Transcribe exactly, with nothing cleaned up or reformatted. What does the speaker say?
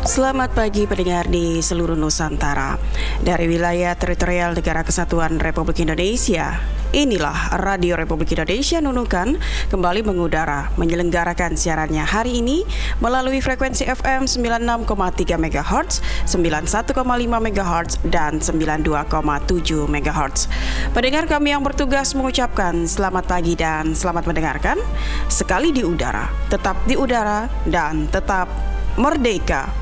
Selamat pagi pendengar di seluruh Nusantara. Dari wilayah teritorial Negara Kesatuan Republik Indonesia, inilah Radio Republik Indonesia Nunukan kembali mengudara menyelenggarakan siarannya hari ini melalui frekuensi F M sembilan puluh enam koma tiga megahertz, sembilan puluh satu koma lima megahertz, dan sembilan puluh dua koma tujuh megahertz. Pendengar kami yang bertugas mengucapkan selamat pagi dan selamat mendengarkan. Sekali di udara, tetap di udara, dan tetap merdeka.